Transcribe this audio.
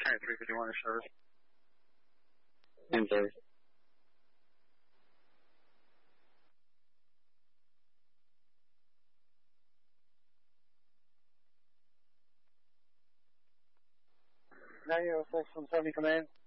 Alright, 351 is service. And service. Now you're 6 from 70 command.